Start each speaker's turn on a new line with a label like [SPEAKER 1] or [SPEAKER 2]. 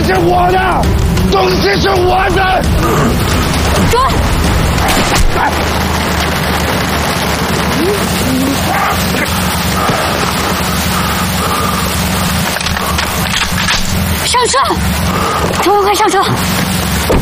[SPEAKER 1] 是我的，东西是我的。
[SPEAKER 2] 追！上车！同我快上车！